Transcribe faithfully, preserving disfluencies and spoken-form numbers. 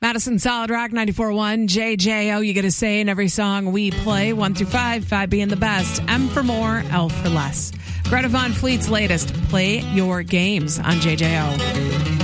Madison Solid Rock ninety-four point one, J J O, you get a say in every song we play, one through five, five being the best, M for more, L for less. Greta Van Fleet's latest, Play Your Games on J J O.